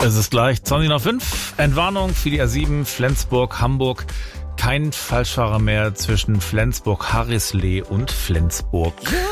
Es ist gleich 20:05. Entwarnung für die A7 Flensburg-Hamburg. Kein Falschfahrer mehr zwischen Flensburg-Harrislee und Flensburg.